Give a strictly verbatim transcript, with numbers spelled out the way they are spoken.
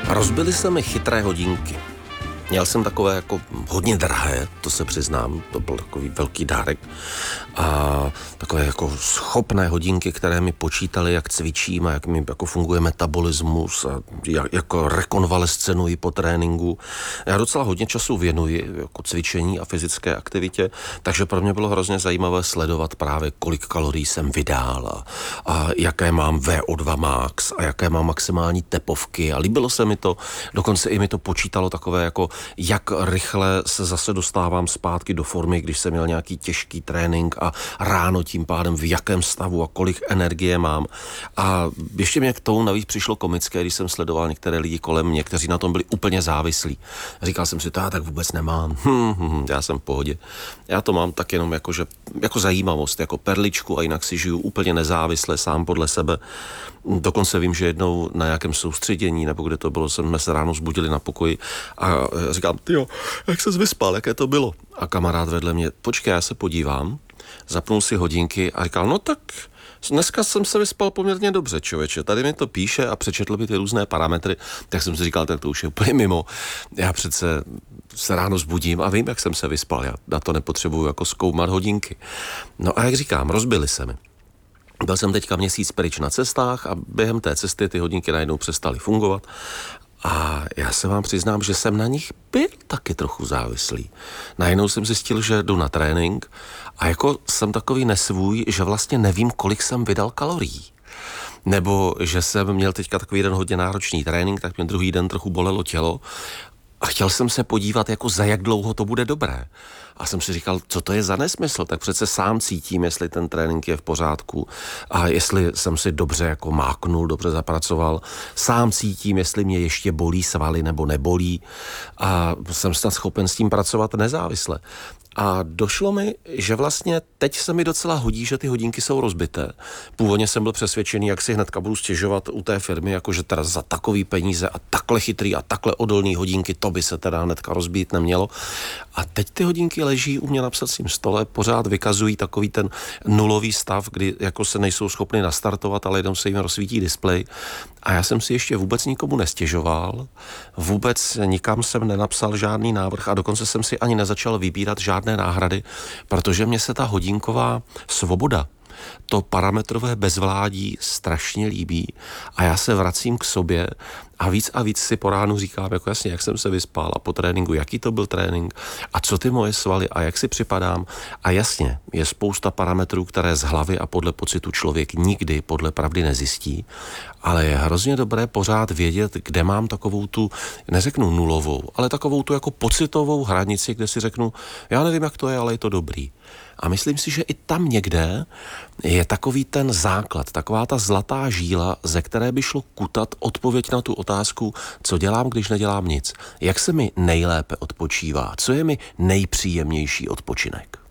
Rozbily se mi chytré hodinky. Měl jsem takové jako hodně drahé, to se přiznám, to byl takový velký dárek. A takové jako schopné hodinky, které mi počítaly, jak cvičím a jak mi jako funguje metabolismus a jak, jako rekonvalescenuji po tréninku. Já docela hodně času věnuji jako cvičení a fyzické aktivitě, takže pro mě bylo hrozně zajímavé sledovat právě, kolik kalorií jsem vydal a, a jaké mám V O dva max a jaké mám maximální tepovky a líbilo se mi to, dokonce i mi to počítalo takové jako jak rychle se zase dostávám zpátky do formy, když jsem měl nějaký těžký trénink a ráno tím pádem v jakém stavu a kolik energie mám. A ještě mě k tomu navíc přišlo komické, když jsem sledoval některé lidi kolem mě, kteří na tom byli úplně závislí. Říkal jsem si, to já tak vůbec nemám. Hm, hm, já jsem v pohodě. Já to mám tak jenom jako, že, jako zajímavost, jako perličku a jinak si žiju úplně nezávisle, sám podle sebe. Dokonce vím, že jednou na nějakém soustředění, nebo kde to bylo, jsme se ráno zbudili na pokoji a říkám, tyjo, jak ses vyspal, jaké to bylo? A kamarád vedle mě, počkej, já se podívám, zapnul si hodinky a říkal, no tak dneska jsem se vyspal poměrně dobře, člověče, tady mi to píše a přečetl by ty různé parametry, tak jsem si říkal, tak to už je úplně mimo. Já přece se ráno zbudím a vím, jak jsem se vyspal, já na to nepotřebuju jako zkoumat hodinky. No a jak říkám, rozbily se mi. Byl jsem teďka měsíc pryč na cestách a během té cesty ty hodinky najednou přestaly fungovat. A já se vám přiznám, že jsem na nich byl taky trochu závislý. Najednou jsem zjistil, že jdu na trénink a jako jsem takový nesvůj, že vlastně nevím, kolik jsem vydal kalorií. Nebo že jsem měl teďka takový jeden hodně náročný trénink, tak mě druhý den trochu bolelo tělo a chtěl jsem se podívat, jako za jak dlouho to bude dobré. A jsem si říkal, co to je za nesmysl, tak přece sám cítím, jestli ten trénink je v pořádku a jestli jsem si dobře jako máknul, dobře zapracoval. Sám cítím, jestli mě ještě bolí svaly nebo nebolí a jsem snad schopen s tím pracovat nezávisle. A došlo mi, že vlastně teď se mi docela hodí, že ty hodinky jsou rozbité. Původně jsem byl přesvědčený, jak si hnedka budu stěžovat u té firmy, jakože teda za takový peníze a takhle chytrý a takhle odolný hodinky, to by se teda hnedka rozbít nemělo. A teď ty hodinky leží u mě na psacím stole, pořád vykazují takový ten nulový stav, kdy jako se nejsou schopny nastartovat, ale jenom se jim rozsvítí displej. A já jsem si ještě vůbec nikomu nestěžoval, vůbec nikam jsem nenapsal žádný návrh a dokonce jsem si ani nezačal vybírat žádné náhrady, protože mě se ta hodinková svoboda, to parametrové bezvládí strašně líbí a já se vracím k sobě a víc a víc si po ránu říkám, jako jasně, jak jsem se vyspal a po tréninku, jaký to byl trénink a co ty moje svaly a jak si připadám. A jasně, je spousta parametrů, které z hlavy a podle pocitu člověk nikdy podle pravdy nezjistí, ale je hrozně dobré pořád vědět, kde mám takovou tu, neřeknu nulovou, ale takovou tu jako pocitovou hranici, kde si řeknu, já nevím, jak to je, ale je to dobrý. A myslím si, že i tam někde je takový ten základ, taková ta zlatá žíla, ze které by šlo kutat odpověď na tu otázku, co dělám, když nedělám nic. Jak se mi nejlépe odpočívá, co je mi nejpříjemnější odpočinek.